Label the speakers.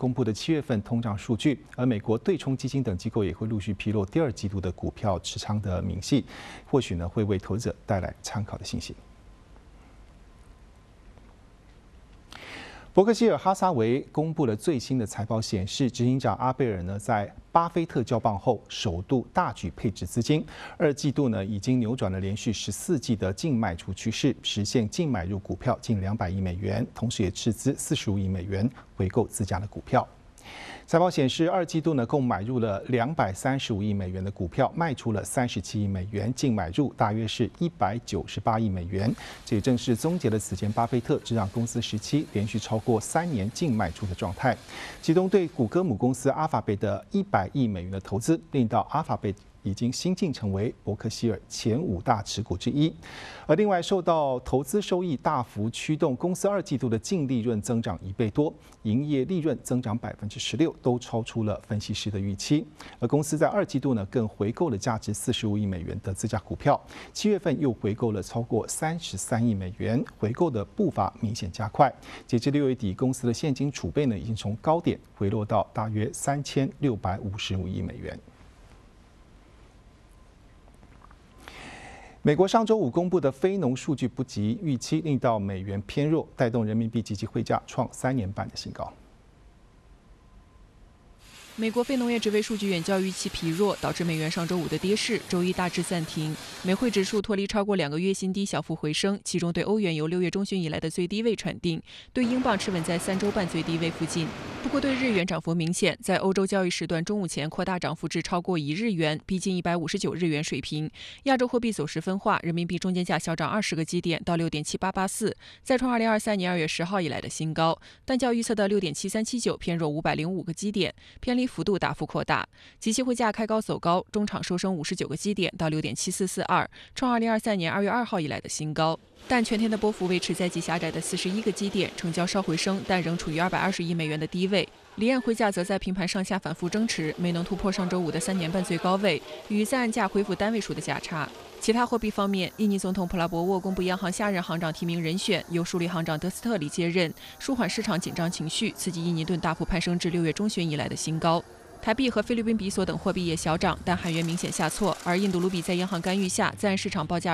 Speaker 1: 公布的7月份通胀数据，而美国对冲基金等机构也会陆续披露第2季度的股票持仓的明细，或许呢会为投资者带来参考的信息。伯克希尔哈撒韦公布了最新的财报，显示执行长阿贝尔呢在巴菲特交棒后，首度大举配置资金。2季度呢已经扭转了连续14季的净卖出趋势，实现净买入股票近200亿美元，同时也斥资45亿美元回购自家的股票。财报显示，2季度呢共买入了235亿美元的股票，卖出了37亿美元，净买入大约是198亿美元。这也正是终结了此前巴菲特执掌公司时期连续超过3年净卖出的状态。其中对谷歌母公司阿法贝的100亿美元的投资，令到阿法贝已经新晋成为伯克希尔前5大持股之一。而另外，受到投资收益大幅驱动，公司2季度的净利润增长1倍多，营业利润增长16%，都超出了分析师的预期。而公司在2季度呢，更回购了价值45亿美元的自家股票，7月份又回购了超过33亿美元，回购的步伐明显加快。截至6月底，公司的现金储备呢，已经从高点回落到大约3655亿美元。美国上周五公布的非农数据不及预期，令到美元偏弱，带动人民币即期汇价创3年半的新高。
Speaker 2: 美国非农业职位数据远较预期疲弱，导致美元上周五的跌势，周一大致暂停。美汇指数脱离超过2个月新低，小幅回升，其中对欧元由6月中旬以来的最低位喘定，对英镑持稳在3周半最低位附近。不过对日元涨幅明显，在欧洲交易时段中午前扩大涨幅至超过1日元，逼近159日元水平。亚洲货币走势分化，人民币中间价小涨20个基点到6.7884，再创2023年2月10号以来的新高，但较预测的6.7379偏弱505个基点，偏离幅度大幅扩大。即期汇价开高走高，中场收升59个基点到6.7442，创2023年2月2号以来的新高。但全天的波幅维持在极狭窄的41个基点，成交稍回升，但仍处于220亿美元的低位。离岸汇价则在平盘上下反复争持，没能突破上周五的3年半最高位，与在岸价恢复单位数的价差。其他货币方面，印尼总统普拉博沃公布央行下任行长提名人选，由署理行长德斯特里接任，舒缓市场紧张情绪，刺激印尼盾大幅攀升至6月中旬以来的新高。台币和菲律宾比索等货币也小涨，但韩元明显下挫，而印度卢比在央行干预下，在岸市场报价